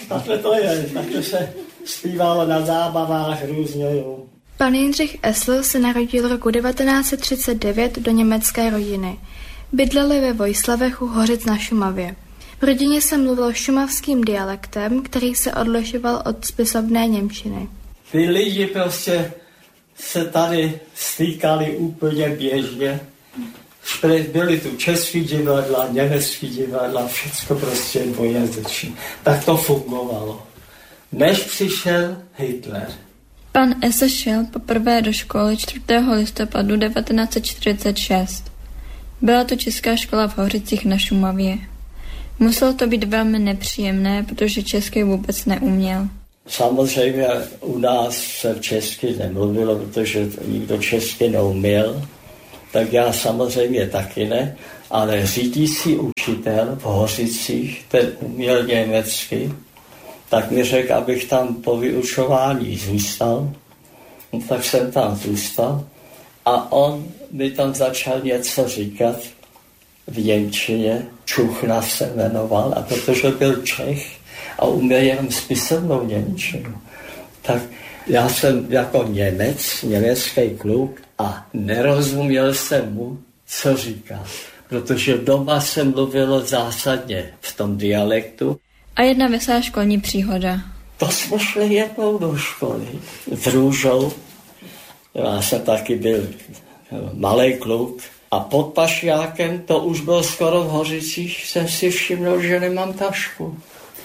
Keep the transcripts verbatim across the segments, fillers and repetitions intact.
takhle to je, takhle se zpívalo na zábavách různě, jo. Pan Jindřich Essl se narodil roku devatenáct set třicet devět do německé rodiny. Bydleli ve Vojslavech u Hořic na Šumavě. V rodině se mluvilo šumavským dialektem, který se odlišoval od spisovné němčiny. Ty lidi prostě se tady stýkali úplně běžně. Byly tu český divadla, německý divadla, všecko prostě dvojazyční. Tak to fungovalo. Než přišel Hitler. Pan Essl šel poprvé do školy čtvrtého listopadu devatenáct set čtyřicet šest. Byla to česká škola v Hořicích na Šumavě. Muselo to být velmi nepříjemné, protože česky vůbec neuměl. Samozřejmě u nás se česky nemluvilo, protože nikdo česky neuměl, tak já samozřejmě taky ne, ale řídící učitel v Hořicích, ten uměl německy, tak mi řekl, abych tam po vyučování zůstal, no, tak jsem tam zůstal a on mi tam začal něco říkat v němčině, Čuchna se jmenoval, a protože byl Čech a uměl jenom spisovnou němčinu, tak já jsem jako Němec, německý kluk a nerozuměl jsem mu, co říká, protože doma se mluvilo zásadně v tom dialektu. A jedna veselá školní příhoda. To jsme šli jednou do školy s Růžou. Já jsem taky byl malý kluk. A pod pašiákem, to už bylo skoro v Hořicích, jsem si všiml, že nemám tašku.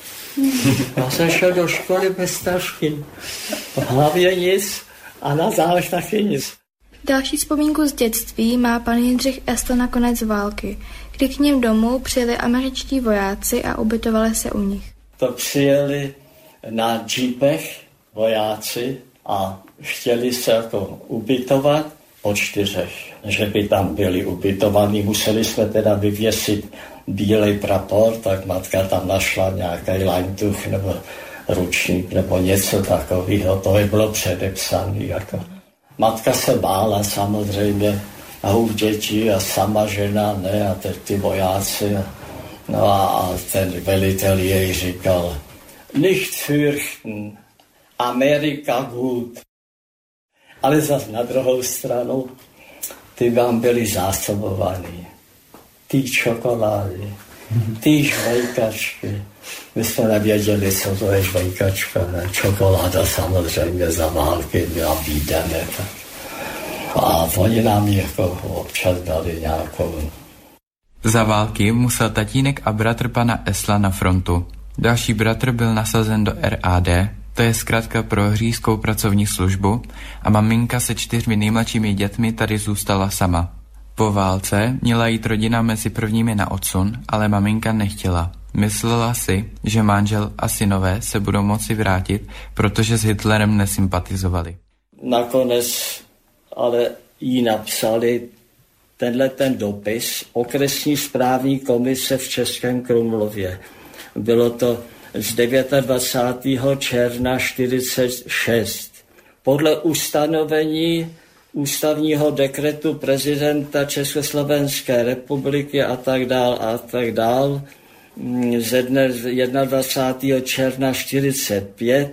Já jsem šel do školy bez tašky. V hlavě nic a na zádech taky nic. Další vzpomínku z dětství má pan Jindřich Essl na konec války, kdy k něm domů přijeli američtí vojáci a ubytovali se u nich. To přijeli na džípech vojáci a chtěli se jako ubytovat po čtyřech. Že by tam byli ubytovaní, museli jsme teda vyvěsit bílej prapor, tak matka tam našla nějaký lajntuch nebo ručník nebo něco takového, to je bylo předepsané. Jako. Matka se bála samozřejmě, a u dětí a sama žena, ne, a teď ty vojáci. No a, a ten velitel jej říkal, nicht fürchten, Amerika gut. Ale zase na druhou stranu, ty vám byli zásobovaní. Ty čokolády, ty žvejkačky. My jsme nevěděli, co to je žvejkačka, ne? Čokoláda samozřejmě za války byla výdané. A oni nám jako občas dali nějakou. Za války musel tatínek a bratr pana Essla na frontu. Další bratr byl nasazen do R A D, to je zkrátka pro hřízkou pracovní službu, a maminka se čtyřmi nejmladšími dětmi tady zůstala sama. Po válce měla jít rodina mezi prvními na odsun, ale maminka nechtěla. Myslela si, že manžel a synové se budou moci vrátit, protože s Hitlerem nesympatizovali. Nakonec ale jí napsali tenhle ten dopis okresní správní komise v Českém Krumlově. Bylo to z dvacátého devátého června čtyřicet šest. Podle ustanovení ústavního dekretu prezidenta Československé republiky a tak dál a tak dál ze dne dvacátého prvního června čtyřicet pět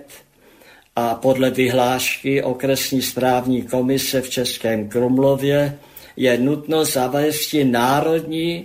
a podle vyhlášky okresní správní komise v Českém Krumlově je nutno zavést národní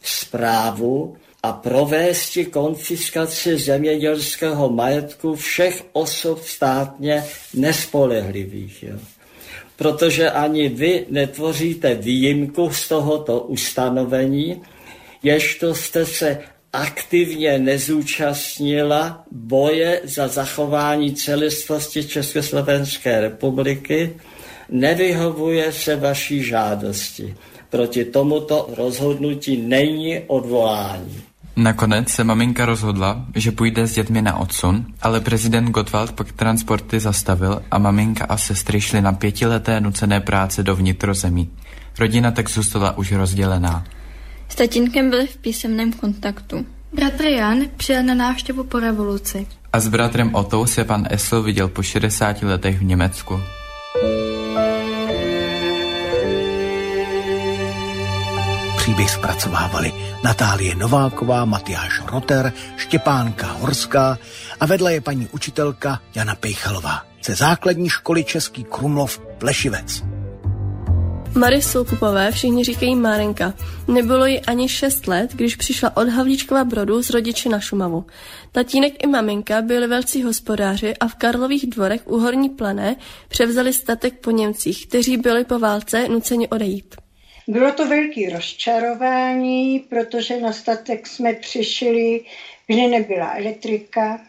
správu a provést konfiskaci zemědělského majetku všech osob státně nespolehlivých. Jo. Protože ani vy netvoříte výjimku z tohoto ustanovení, ježto jste se aktivně nezúčastnila boje za zachování celistvosti Československé republiky, nevyhovuje se vaší žádosti. Proti tomuto rozhodnutí není odvolání. Nakonec se maminka rozhodla, že půjde s dětmi na odsun, ale prezident Gottwald pak transporty zastavil a maminka a sestry šly na pětileté nucené práce do vnitrozemí. Rodina tak zůstala už rozdělená. S tatínkem byli v písemném kontaktu. Bratr Jan přijel na návštěvu po revoluci. A s bratrem Otou se pan Essl viděl po šedesáti letech v Německu. Příběh příběh zpracovávali Natálie Nováková, Matyáš Roter, Štěpánka Horská a vedle je paní učitelka Jana Pejchalová ze základní školy Český Krumlov Plešivec. Mary Soukupové všichni říkají Márenka. Nebylo jí ani šest let, když přišla od Havlíčkova Brodu s rodiči na Šumavu. Tatínek i maminka byli velcí hospodáři a v Karlových Dvorech u Horní Plané převzali statek po Němcích, kteří byli po válce nuceni odejít. Bylo to velké rozčarování, protože na statek jsme přišli, kde nebyla elektrika,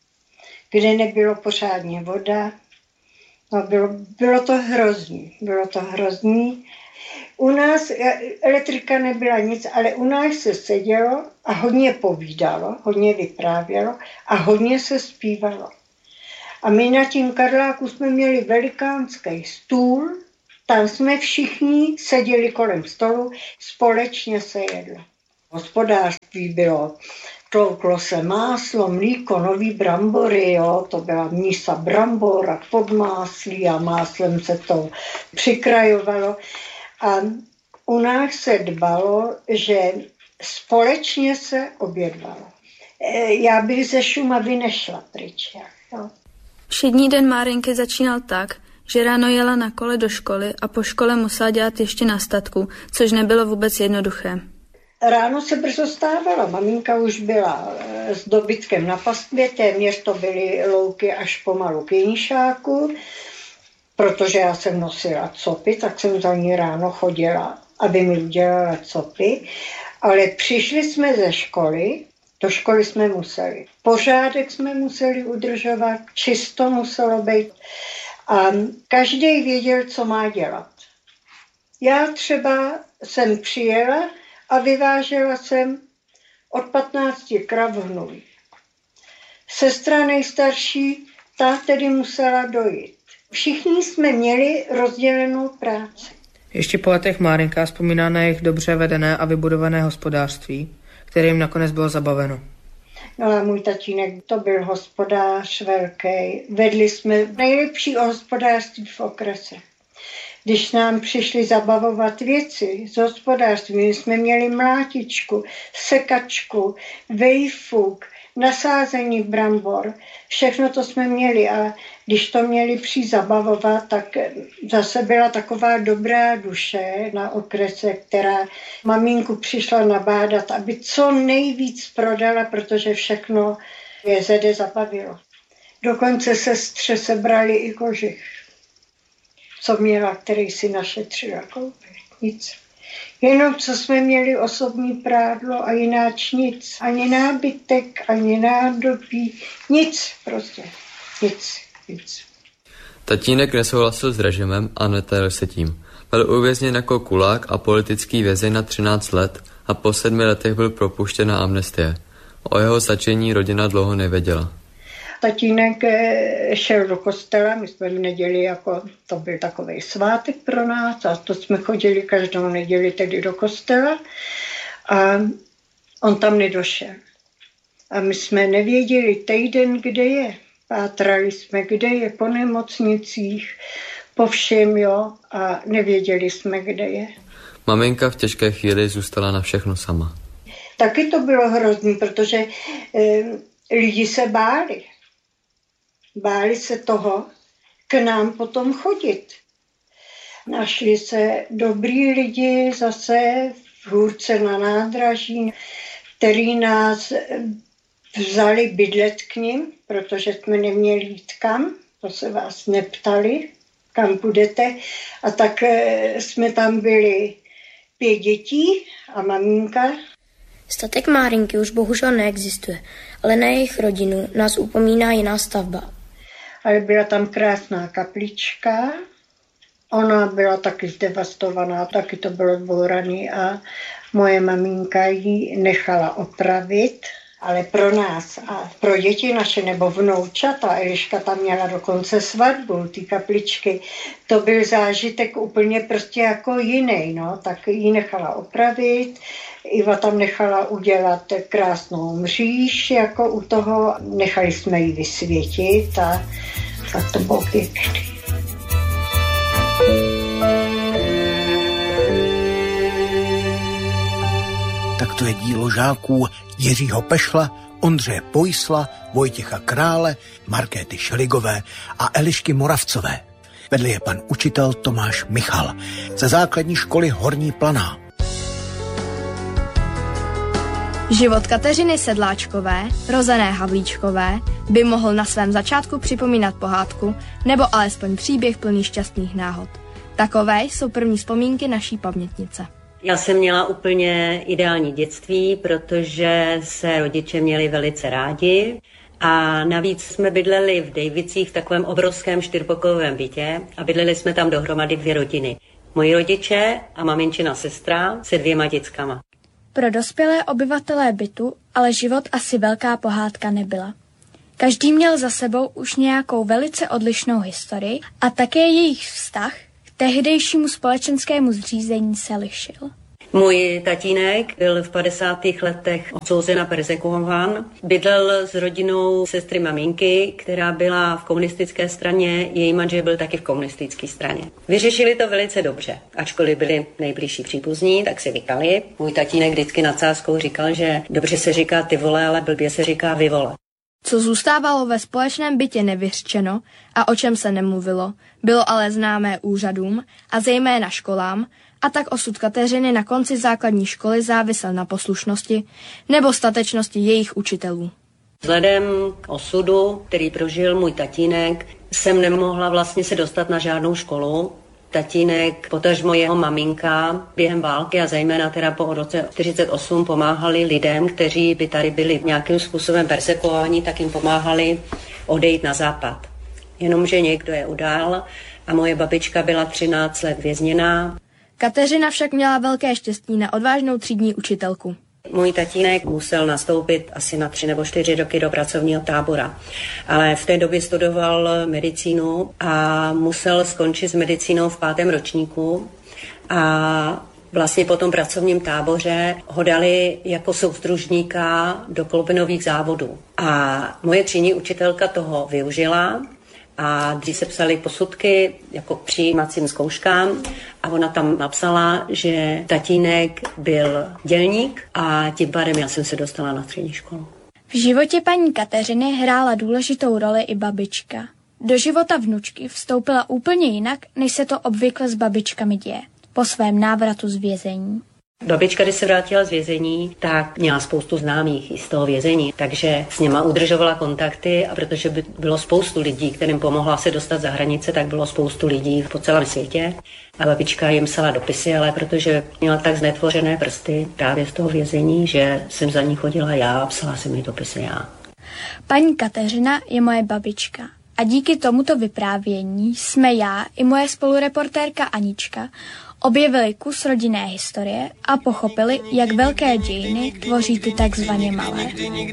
kde nebylo pořádně voda. No, bylo, bylo to hrozný, bylo to hrozný. U nás elektrika nebyla nic, ale u nás se sedělo a hodně povídalo, hodně vyprávělo a hodně se zpívalo. A my na tím Karláku jsme měli velikánský stůl, tam jsme všichni seděli kolem stolu, společně se jedlo. Hospodářství bylo, tlouklo se máslo, mlíko, nový brambory, jo, to byla mísa brambor a podmáslí a máslem se to přikrajovalo. A u nás se dbalo, že společně se obědvalo. Já bych ze Šumavy nešla pryč. Jo. Všední den Márenky začínal tak, že ráno jela na kole do školy a po škole musela dělat ještě na statku, což nebylo vůbec jednoduché. Ráno se brzo stávala, maminka už byla s dobytkem na pastvě, téměř to byly louky až pomalu k Jeníšáku, protože já jsem nosila copy, tak jsem za ní ráno chodila, aby mi udělala copy, ale přišli jsme ze školy, do školy jsme museli. Pořádek jsme museli udržovat, čisto muselo být a každý věděl, co má dělat. Já třeba jsem přijela a vyvážela jsem od patnácti krav hnůj. Sestra nejstarší, ta tedy musela dojít. Všichni jsme měli rozdělenou práci. Ještě po letech Márenka vzpomíná na jejich dobře vedené a vybudované hospodářství, které jim nakonec bylo zabaveno. No a můj tatínek to byl hospodář velký. Vedli jsme nejlepší hospodářství v okrese. Když nám přišli zabavovat věci z hospodářství, my jsme měli mlátičku, sekačku, vejfuk, nasázení brambor, všechno to jsme měli a když to měli přijít zabavovat, tak zase byla taková dobrá duše na okrese, která maminku přišla nabádat, aby co nejvíc prodala, protože všechno je zede zabavilo. Dokonce sestře sebrali i kožich, co měla, který si našetřila koupit. Nic. Jenom co jsme měli osobní prádlo a jináč nic. Ani nábytek, ani nádobí, nic prostě. Nic, nic. Tatínek nesouhlasil s režimem a netajil se tím. Byl uvězněn jako kulák a politický vězeň na třináct let a po sedmi letech byl propuštěn na amnestie. O jeho začení rodina dlouho nevěděla. Tatínek šel do kostela, my jsme v neděli, jako to byl takovej svátek pro nás a to jsme chodili každou neděli tedy do kostela a on tam nedošel. A my jsme nevěděli týden, kde je. Pátrali jsme, kde je, po nemocnicích, po všem, jo, a nevěděli jsme, kde je. Maminka v těžké chvíli zůstala na všechno sama. Taky to bylo hrozný, protože e, lidi se báli. Báli se toho k nám potom chodit. Našli se dobrý lidi zase v Hůrce na nádraží, který nás vzali bydlet k nim, protože jsme neměli jít kam, to se vás neptali, kam půjdete. A tak jsme tam byli pět dětí a maminka. Statek Márinky už bohužel neexistuje, ale na jejich rodinu nás upomíná jiná stavba. Ale byla tam krásná kaplička, ona byla taky zdevastovaná, taky to bylo dvouraný a moje maminka ji nechala opravit, ale pro nás a pro děti naše nebo vnoučata, Eliška tam měla dokonce svatbu, ty kapličky, to byl zážitek úplně prostě jako jiný, no, tak ji nechala opravit, Iva tam nechala udělat krásnou mříž, jako u toho, nechali jsme ji vysvětit a tak to bylo pěkný. To je dílo žáků Jiřího Pešla, Ondřeje Pojsla, Vojtěcha Krále, Markéty Šeligové a Elišky Moravcové. Vedle je pan učitel Tomáš Michal ze základní školy Horní Planá. Život Kateřiny Sedláčkové, rozené Havlíčkové, by mohl na svém začátku připomínat pohádku nebo alespoň příběh plný šťastných náhod. Takové jsou první vzpomínky naší pamětnice. Já jsem měla úplně ideální dětství, protože se rodiče měli velice rádi a navíc jsme bydleli v Dejvicích v takovém obrovském čtyřpokojovém bytě a bydleli jsme tam dohromady dvě rodiny. Moji rodiče a maminčina sestra se dvěma dětskama. Pro dospělé obyvatelé bytu ale život asi velká pohádka nebyla. Každý měl za sebou už nějakou velice odlišnou historii a také jejich vztah k tehdejšímu společenskému zřízení se lišil. Můj tatínek byl v padesátých letech odsouzen a perzekuován. Bydlel s rodinou sestry maminky, která byla v komunistické straně, její manžel byl taky v komunistické straně. Vyřešili to velice dobře. Ačkoliv byli nejbližší příbuzní, tak si vykali. Můj tatínek vždycky nad sázkou říkal, že dobře se říká ty vole, ale blbě se říká vy vole. Co zůstávalo ve společném bytě nevyřčeno a o čem se nemluvilo, bylo ale známé úřadům a zejména školám, a tak osud Kateřiny na konci základní školy závisel na poslušnosti nebo statečnosti jejich učitelů. Vzhledem k osudu, který prožil můj tatínek, jsem nemohla vlastně se dostat na žádnou školu. Tatínek, potažmo jeho maminka během války a zejména teda po roce čtyřicet osm pomáhali lidem, kteří by tady byli nějakým způsobem persekuováni, tak jim pomáhali odejít na západ. Jenomže někdo je udál a moje babička byla třináct let vězněná. Kateřina však měla velké štěstí na odvážnou třídní učitelku. Můj tatínek musel nastoupit asi na tři nebo čtyři roky do pracovního tábora, ale v té době studoval medicínu a musel skončit s medicínou v pátém ročníku a vlastně po tom pracovním táboře ho dali jako soustružníka do klopenových závodů. A moje třídní učitelka toho využila a dřív se psaly posudky jako k přijímacím zkouškám a ona tam napsala, že tatínek byl dělník a tím pádem já jsem se dostala na střední školu. V životě paní Kateřiny hrála důležitou roli i babička. Do života vnučky vstoupila úplně jinak, než se to obvykle s babičkami děje, po svém návratu z vězení. Babička, když se vrátila z vězení, tak měla spoustu známých i z toho vězení, takže s něma udržovala kontakty a protože by bylo spoustu lidí, kterým pomohla se dostat za hranice, tak bylo spoustu lidí po celém světě. A babička jim psala dopisy, ale protože měla tak znetvořené prsty právě z toho vězení, že jsem za ní chodila já a psala jsem jí dopisy já. Paní Kateřina je moje babička. A díky tomuto vyprávění jsme já i moje spolureportérka Anička objevili kus rodinné historie a pochopili, jak velké dějiny tvoří ty takzvaně malé.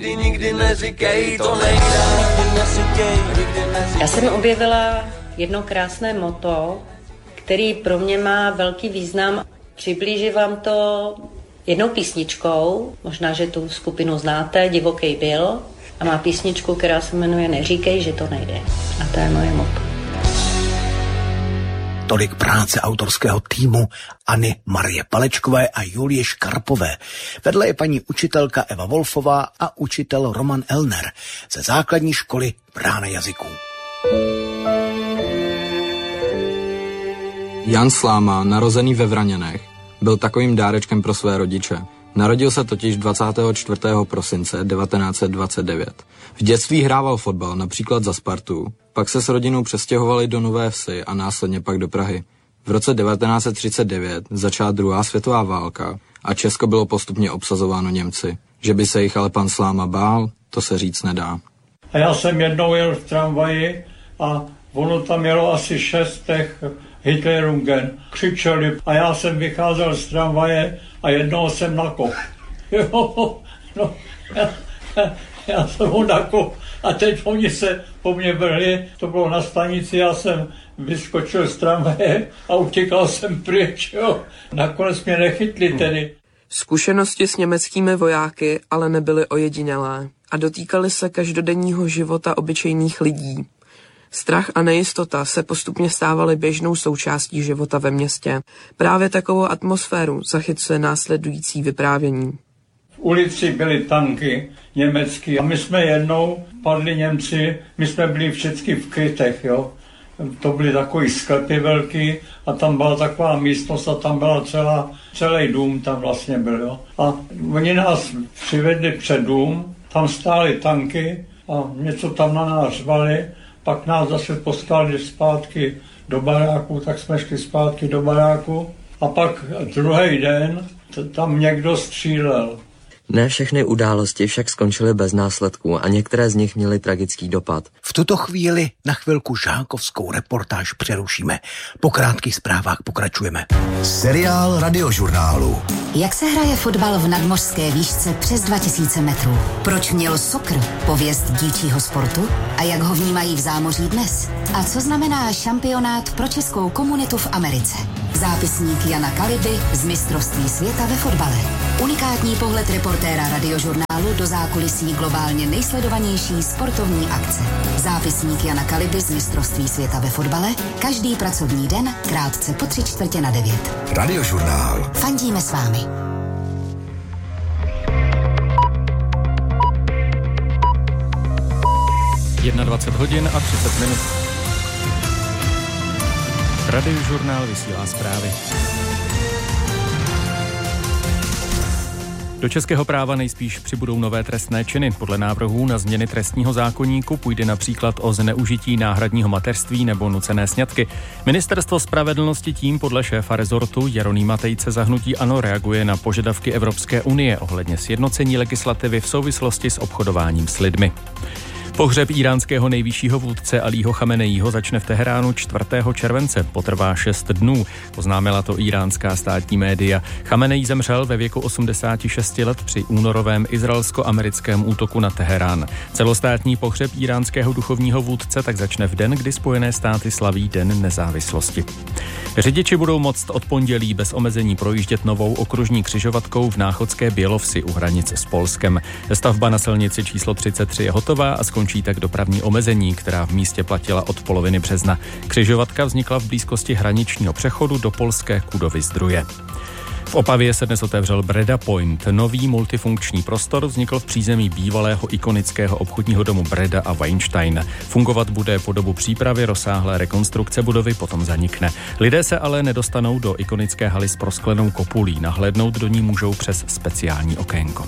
Já jsem objevila jedno krásné motto, který pro mě má velký význam. Přiblížím vám to jednou písničkou, možná, že tu skupinu znáte, Divokej byl, a má písničku, která se jmenuje Neříkej, že to nejde. A to je moje motto. Tolik práce autorského týmu Anny Marie Palečkové a Julie Škarpové. Vedle je paní učitelka Eva Wolfová a učitel Roman Elner ze základní školy Brána jazyků. Jan Sláma, narozený ve Vraněnech, byl takovým dárečkem pro své rodiče. Narodil se totiž dvacátého čtvrtého prosince devatenáct set dvacet devět. V dětství hrával fotbal, například za Spartu, pak se s rodinou přestěhovali do Nové Vsi a následně pak do Prahy. V roce devatenáct set třicet devět začala druhá světová válka a Česko bylo postupně obsazováno Němci. Že by se jich ale pan Sláma bál, to se říct nedá. A já jsem jednou jel v tramvaji a ono tam jelo asi šest těch Hitlerungen. Křičeli a já jsem vycházel z tramvaje a jednoho jsem nakop. Jo, no, já, já jsem ho nakop a teď oni se po mně vrhli, to bylo na stanici, já jsem vyskočil z tramvaje a utíkal jsem pryč, jo. Nakonec mě nechytli tedy. Zkušenosti s německými vojáky ale nebyly ojedinělé a dotýkaly se každodenního života obyčejných lidí. Strach a nejistota se postupně stávaly běžnou součástí života ve městě. Právě takovou atmosféru zachycuje následující vyprávění. V ulici byly tanky německý a my jsme jednou padli Němci, my jsme byli všichni v krytech, jo. To byly takový sklepy velký a tam byla taková místnost a tam byla celá, celý dům tam vlastně byl, jo. A oni nás přivedli před dům, tam stály tanky a něco tam na nás řvali, pak nás zase poslali zpátky do baráku, tak jsme šli zpátky do baráku a pak druhý den tam někdo střílel. Ne všechny události však skončily bez následků a některé z nich měly tragický dopad. V tuto chvíli na chvilku žákovskou reportáž přerušíme. Po krátkých zprávách pokračujeme. Seriál Radiožurnálu. Jak se hraje fotbal v nadmořské výšce přes dva tisíce metrů? Proč měl soccer pověst dívčího sportu? A jak ho vnímají v zámoří dnes? A co znamená šampionát pro českou komunitu v Americe? Zápisník Jana Kaliby z mistrovství světa ve fotbale. Unikátní pohled reportéra Radiožurnálu do zákulisí globálně nejsledovanější sportovní akce. Zápisník Jana Kaliby z mistrovství světa ve fotbale každý pracovní den krátce po tři čtvrtě na devět. Radiožurnál. Fandíme s vámi. dvacet jedna hodin a třicet minut. Radiožurnál vysílá zprávy. Do českého práva nejspíš přibudou nové trestné činy. Podle návrhů na změny trestního zákoníku půjde například o zneužití náhradního mateřství nebo nucené sňatky. Ministerstvo spravedlnosti tím podle šéfa rezortu Jeronýma Tejce za hnutí ANO reaguje na požadavky Evropské unie ohledně sjednocení legislativy v souvislosti s obchodováním s lidmi. Pohřeb íránského nejvyššího vůdce Alího Chameneího začne v Teheránu čtvrtého července, potrvá šest dnů, oznámila to íránská státní média. Chameneí zemřel ve věku osmdesáti šesti let při únorovém izraelsko-americkém útoku na Teherán. Celostátní pohřeb íránského duchovního vůdce tak začne v den, kdy Spojené státy slaví Den nezávislosti. Řidiči budou moct od pondělí bez omezení projíždět novou okružní křižovatkou v Náchodské Bělovsi u hranic s Polskem. Stavba na silnici číslo třicet tři je hotová a skončí tak dopravní omezení, která v místě platila od poloviny března. Křižovatka vznikla v blízkosti hraničního přechodu do polské Kudovy Zdroje. V Opavě se dnes otevřel Breda Point. Nový multifunkční prostor vznikl v přízemí bývalého ikonického obchodního domu Breda a Weinstein. Fungovat bude po dobu přípravy rozsáhlé rekonstrukce budovy, potom zanikne. Lidé se ale nedostanou do ikonické haly s prosklenou kopulí. Nahlédnout do ní můžou přes speciální okénko.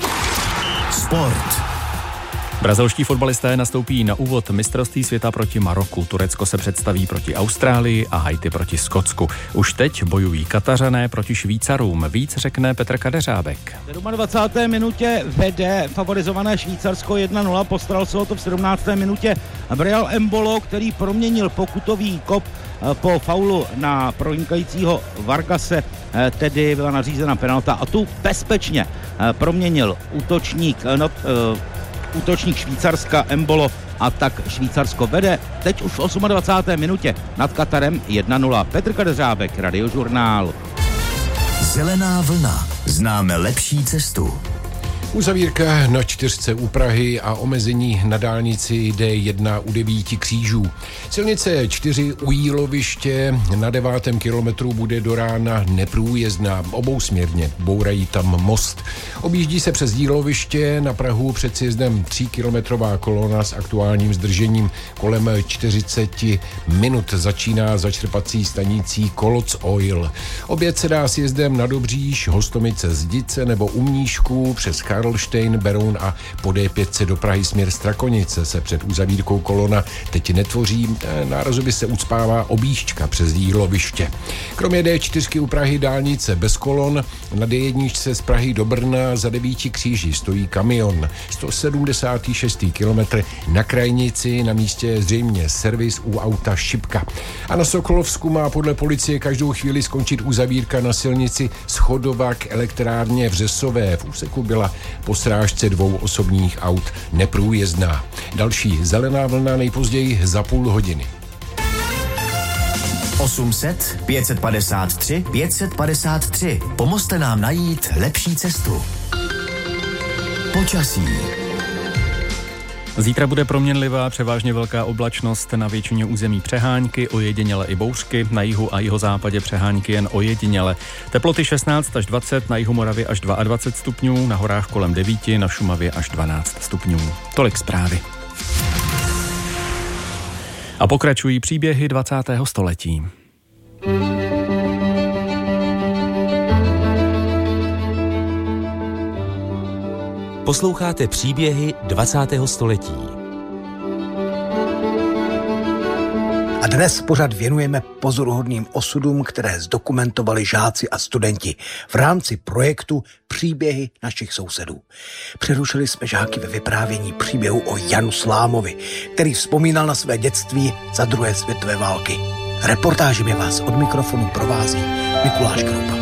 Sport. Brazilští fotbalisté nastoupí na úvod mistrovství světa proti Maroku. Turecko se představí proti Austrálii a Haiti proti Skotsku. Už teď bojují Katařané proti Švýcarům. Víc řekne Petr Kadeřábek. V dvacáté sedmé minutě vede favorizované Švýcarsko jedna nula. Postaral se o to v sedmnácté minutě Brial Embolo, který proměnil pokutový kop po faulu na pronikajícího Vargase, tedy byla nařízena penalta a tu bezpečně proměnil útočník no, útočník Švýcarska Embolo a tak Švýcarsko vede teď už v dvacáté osmé minutě nad Katarem jedna nula. Petr Kadeřábek, Radiožurnál. Zelená vlna. Známe lepší cestu. Uzavírka na čtyřce u Prahy a omezení na dálnici D jedna u devíti křížů. Silnice čtyři u Jíloviště na devátém kilometru bude do rána neprůjezdná. Obousměrně bourají tam most. Objíždí se přes Jíloviště na Prahu před sjezdem tříkilometrová kolona s aktuálním zdržením kolem čtyřicet minut. Začíná začerpací stanicí Koloc Oil. Oběd se dá sjezdem na Dobříš, Hostomice Zdice nebo u Mníšku přes Karlštejn, Beroun a po D pět do Prahy směr Strakonice se před uzavírkou kolona teď netvoří. Nárazoby se ucpává objížďka přes Jíloviště. Kromě D čtyři u Prahy dálnice bez kolon, na D jedna z Prahy do Brna za devíti kříži stojí kamion. sto sedmdesátý šestý kilometr na krajnici, na místě zřejmě servis u auta Šipka. A na Sokolovsku má podle policie každou chvíli skončit uzavírka na silnici Schodova k elektrárně v Řesové. V úseku byla po srážce dvou osobních aut neprůjezdná. Další zelená vlna nejpozději za půl hodiny. osm set, pět set padesát tři, pět set padesát tři. Pomozte nám najít lepší cestu. Počasí. Zítra bude proměnlivá, převážně velká oblačnost, na většině území přehánky, ojediněle i bouřky, na jihu a jihozápadě přehánky jen ojediněle. Teploty šestnáct až dvacet, na jihu Moravy až dvacet dva stupňů, na horách kolem devět, na Šumavě až dvanáct stupňů. Tolik zprávy. A pokračují příběhy dvacátého století. Posloucháte příběhy dvacátého století. A dnes pořad věnujeme pozoruhodným osudům, které zdokumentovali žáci a studenti v rámci projektu Příběhy našich sousedů. Přerušili jsme žáky ve vyprávění příběhu o Janu Slámovi, který vzpomínal na své dětství za druhé světové války. Reportážemi vás od mikrofonu provází Mikuláš Kroupa.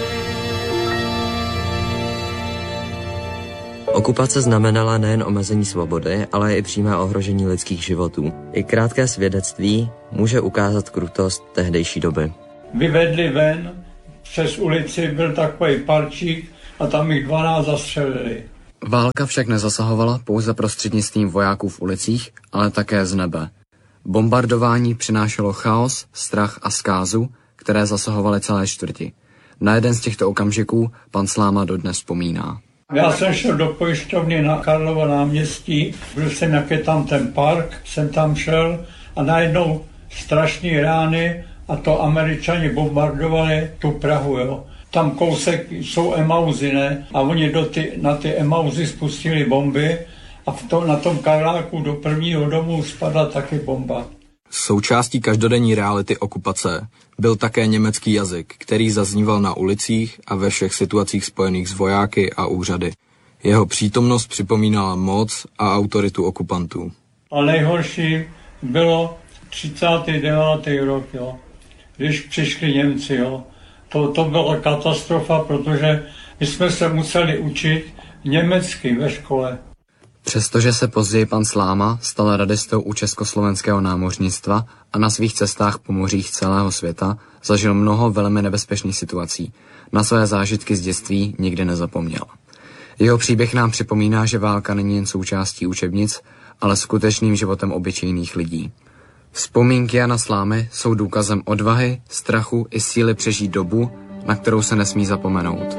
Okupace znamenala nejen omezení svobody, ale i přímé ohrožení lidských životů. I krátké svědectví může ukázat krutost tehdejší doby. Vyvedli ven, přes ulici byl takový parčík a tam jich dvanáct zastřelili. Válka však nezasahovala pouze prostřednictvím vojáků v ulicích, ale také z nebe. Bombardování přinášelo chaos, strach a zkázu, které zasahovaly celé čtvrti. Na jeden z těchto okamžiků pan Sláma dodnes vzpomíná. Já jsem šel do pojišťovny na Karlovo náměstí, byl jsem, jak je tam ten park, jsem tam šel a najednou strašný rány a to Američani bombardovali tu Prahu, jo. Tam kousek jsou Emauzy, ne? A oni do ty, na ty Emauzy spustili bomby a v to, na tom Karláku do prvního domu spadla taky bomba. Součástí každodenní reality okupace byl také německý jazyk, který zazníval na ulicích a ve všech situacích spojených s vojáky a úřady. Jeho přítomnost připomínala moc a autoritu okupantů. A nejhorší bylo třicátý devátý rok, jo, když přišli Němci. Jo. To, to byla katastrofa, protože my jsme se museli učit německy ve škole. Přestože se později pan Sláma stal radistou u československého námořnictva a na svých cestách po mořích celého světa zažil mnoho velmi nebezpečných situací, na své zážitky z dětství nikdy nezapomněl. Jeho příběh nám připomíná, že válka není jen součástí učebnic, ale skutečným životem obyčejných lidí. Vzpomínky Jana Slámy jsou důkazem odvahy, strachu i síly přežít dobu, na kterou se nesmí zapomenout.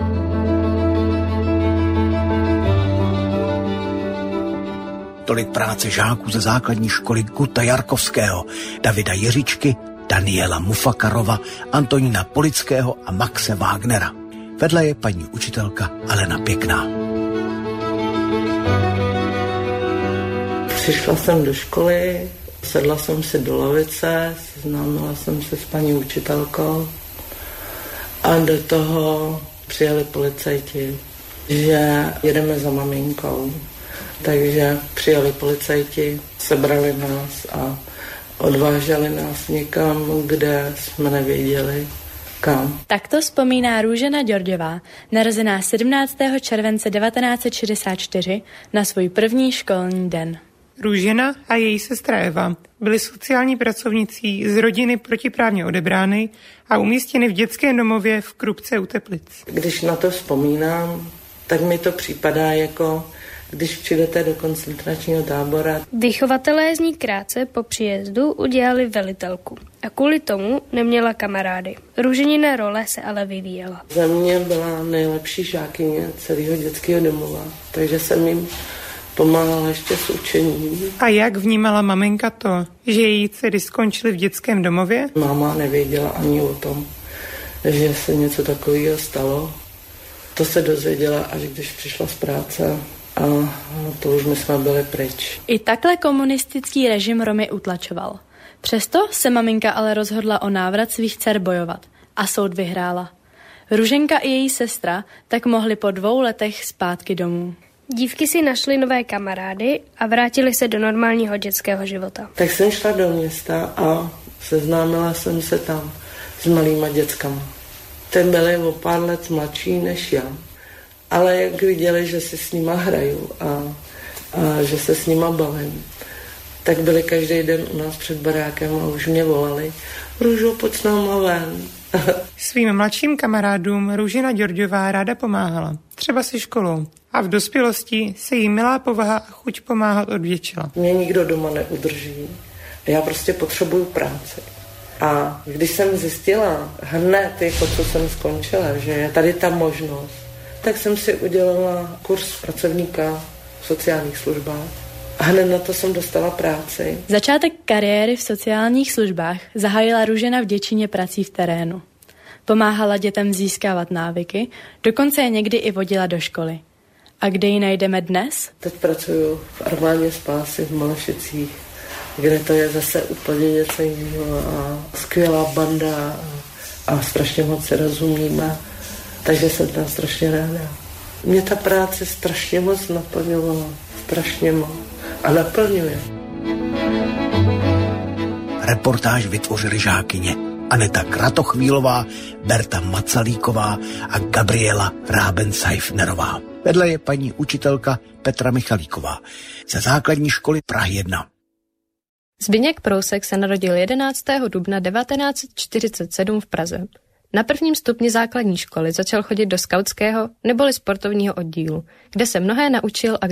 Tolik práce žáků ze základní školy Guta Jarkovského, Davida Jiřičky, Daniela Mufakarova, Antonína Polického a Maxe Wagnera. Vedle je paní učitelka Alena Pěkná. Přišla jsem do školy, sedla jsem si do lavice, seznámila jsem se s paní učitelkou a do toho přijeli policajti, že jedeme za maminkou. Takže přijeli policajti, sebrali nás a odváželi nás někam, kde jsme nevěděli kam. Takto vzpomíná Růžena Ďorďová, narozená sedmnáctého července devatenáct set šedesát čtyři, na svůj první školní den. Růžena a její sestra Eva byly sociální pracovnicí z rodiny protiprávně odebrány a umístěny v dětském domově v Krupce u Teplic. Když na to vzpomínám, tak mi to připadá jako když přijdete do koncentračního tábora. Vychovatelé z ní krátce po příjezdu udělali velitelku a kvůli tomu neměla kamarády. Růženina role se ale vyvíjela. Za mě byla nejlepší žákyně celého dětského domova, takže jsem jim pomáhala ještě s učením. A jak vnímala maminka to, že její dcery skončily v dětském domově? Máma nevěděla ani o tom, že se něco takového stalo. To se dozvěděla, až když přišla z práce. A to už my jsme byli pryč. I takhle komunistický režim Romy utlačoval. Přesto se maminka ale rozhodla o návrat svých dcer bojovat. A soud vyhrála. Růženka i její sestra tak mohly po dvou letech zpátky domů. Dívky si našly nové kamarády a vrátily se do normálního dětského života. Tak jsem šla do města a seznámila jsem se tam s malýma dětskama. Ty byly o pár let mladší než já. Ale jak viděli, že se s nima hraju a, a že se s nima bavím, tak byli každý den u nás před barákem a už mě volali: Růžo, pojď s náma ven. Svým mladším kamarádům Růžena Ďorďová ráda pomáhala, třeba si školou, a v dospělosti se jí milá povaha a chuť pomáhat odvětšila. Mě nikdo doma neudrží. Já prostě potřebuju práci. A když jsem zjistila hned, jako co jsem skončila, že je tady ta možnost, tak jsem si udělala kurz pracovníka v sociálních službách. A hned na to jsem dostala práci. Začátek kariéry v sociálních službách zahájila Růžena v Děčíně prací v terénu. Pomáhala dětem získávat návyky, dokonce je někdy i vodila do školy. A kde ji najdeme dnes? Teď pracuju v armádě spásy v Malešicích, kde to je zase úplně něco jiného a skvělá banda a, a strašně moc se rozumíme, takže jsem tam strašně ráda. Mě ta práce strašně moc naplňovala, strašně moc a naplňuje. Reportáž vytvořili žákyně Aneta Kratochvílová, Berta Macalíková a Gabriela Rábensaifnerová. Vedle je paní učitelka Petra Michalíková ze základní školy Prahy jedna. Zbyněk Prousek se narodil jedenáctého dubna devatenáct set čtyřicet sedm v Praze. Na prvním stupni základní školy začal chodit do skautského neboli sportovního oddílu, kde se mnohé naučil a